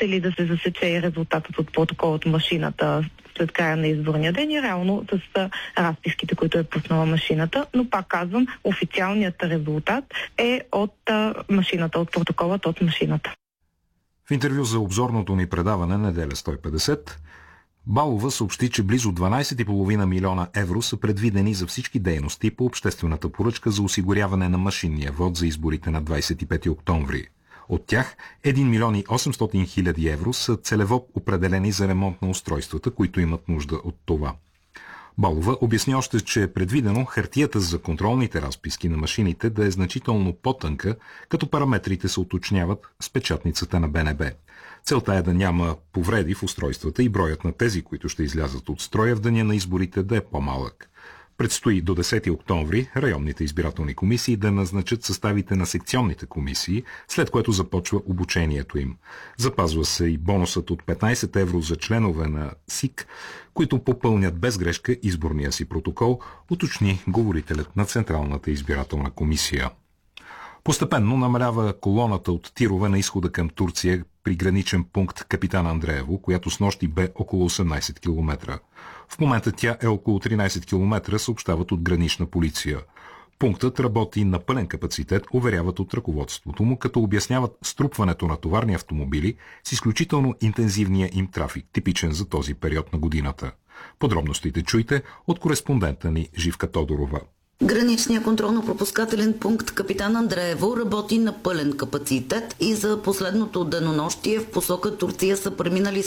цели да се засече резултатът от протокол от машината след края на изборния ден и реално с разписките, които е пуснала машината. Но пак казвам, официалният резултат е от машината, от протоколът от машината. В интервю за обзорното ни предаване Неделя 150, Балова съобщи, че близо 12,5 милиона евро са предвидени за всички дейности по обществената поръчка за осигуряване на машинния вод за изборите на 25 октомври. От тях 1 милион и 800 хиляди евро са целево определени за ремонт на устройствата, които имат нужда от това. Балова обясни още, че е предвидено хартията за контролните разписки на машините да е значително по-тънка, като параметрите се уточняват с печатницата на БНБ. Целта е да няма повреди в устройствата и броят на тези, които ще излязат от строя в деня на изборите, да е по-малък. Предстои до 10 октомври районните избирателни комисии да назначат съставите на секционните комисии, след което започва обучението им. Запазва се и бонусът от 15 евро за членове на СИК, които попълнят без грешка изборния си протокол, уточни говорителят на Централната избирателна комисия. Постепенно намалява колоната от тирове на изхода към Турция при граничен пункт Капитан Андреево, която снощи бе около 18 км. В момента тя е около 13 км, съобщават от гранична полиция. Пунктът работи на пълен капацитет, уверяват от ръководството му, като обясняват струпването на товарни автомобили с изключително интензивния им трафик, типичен за този период на годината. Подробностите чуйте от кореспондента ни Живка Тодорова. Граничният контролно-пропускателен пункт Капитан Андреево работи на пълен капацитет и за последното денонощие в посока Турция са преминали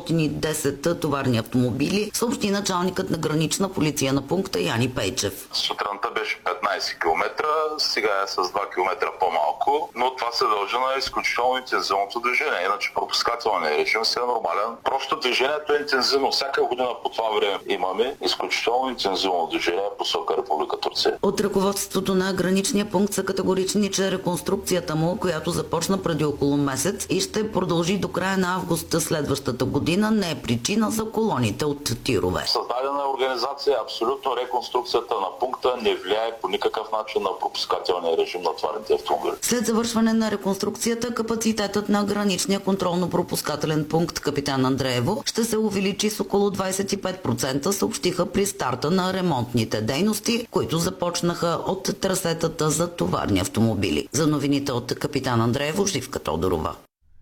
710 товарни автомобили, съобщи началникът на гранична полиция на пункта Яни Пейчев. Сутринта беше 15 км, сега е с 2 км по-малко, но това се дължи на изключително интензивното движение. Иначе пропускателният режим си е нормален. Просто движението е интензивно. Всяка година по това време имаме изключително интензивно движение в посока Република Турция. От ръководството на граничния пункт са категорични, че реконструкцията му, която започна преди около месец и ще продължи до края на август следващата година, не е причина за колоните от тирове. Създадена е организация, абсолютно реконструкцията на пункта не влияе по никакъв начин на пропускателния режим на товарните автомобили. След завършване на реконструкцията, капацитетът на граничния контролно-пропускателен пункт Капитан Андреево ще се увеличи с около 25%, съобщиха при старта на ремонтните дейности, които започнаха от трасетата за товарни автомобили. За новините от Капитан Андреево, Живка Тодорова.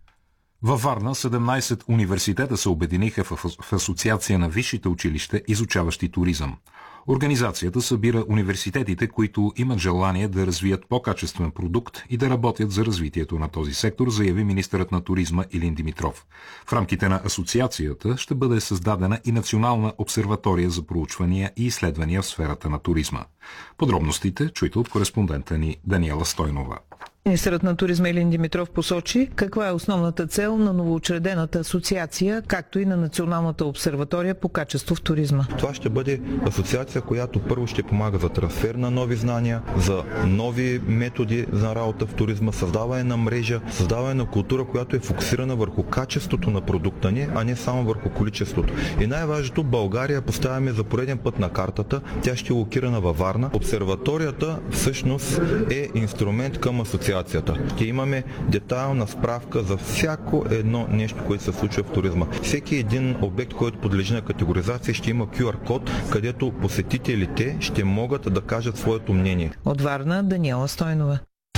Във Варна 17 университета се обединиха в Асоциация на висшите училища, изучаващи туризъм. Организацията събира университетите, които имат желание да развият по-качествен продукт и да работят за развитието на този сектор, заяви министърът на туризма Илин Димитров. В рамките на асоциацията ще бъде създадена и национална обсерватория за проучвания и изследвания в сферата на туризма. Подробностите чуйте от кореспондента ни Даниела Стойнова. Министърът на туризма Илин Димитров посочи каква е основната цел на новоучредената асоциация, както и на Националната обсерватория по качество в туризма. Това ще бъде асоциация, която първо ще помага за трансфер на нови знания, за нови методи за работа в туризма, създаване на мрежа, създаване на култура, която е фокусирана върху качеството на продукта ни, а не само върху количеството. И най-важното, България поставяме за пореден път на картата, тя ще е локирана във Варна. Обсерваторията всъщност е инструмент към асоциацията. Ще имаме детайлна справка за всяко едно нещо, което се случва в туризма. Всеки един обект, който подлежи на категоризация, ще има QR код, където посетителите ще могат да кажат своето мнение. От Варна, Даниела Стойнова.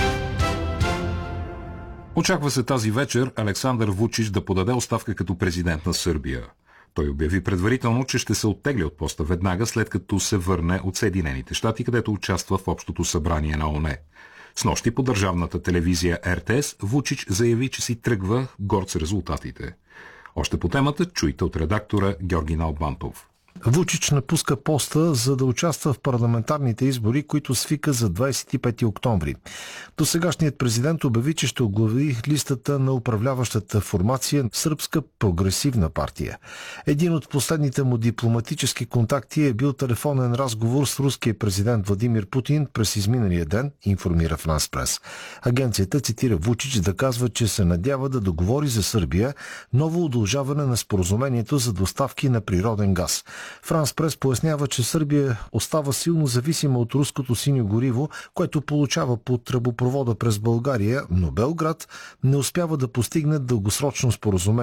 Очаква се тази вечер Александър Вучич да подаде оставка като президент на Сърбия. Той обяви предварително, че ще се оттегли от поста веднага, след като се върне от Съединените щати, където участва в Общото събрание на ООН. Снощи по държавната телевизия РТС Вучич заяви, че си тръгва горд с резултатите. Още по темата чуйте от редактора Георги Налбантов. Вучич напуска поста, за да участва в парламентарните избори, които свика за 25 октомври. Досегашният президент обяви, че ще оглави листата на управляващата формация Сръбска прогресивна партия. Един от последните му дипломатически контакти е бил телефонен разговор с руския президент Владимир Путин през изминалия ден, информира Франс Прес. Агенцията цитира Вучич да казва, че се надява да договори за Сърбия ново удължаване на споразумението за доставки на природен газ. Франс Прес пояснява, че Сърбия остава силно зависима от руското синьо гориво, което получава по тръбопровода през България, но Белград не успява да постигне дългосрочно споразумение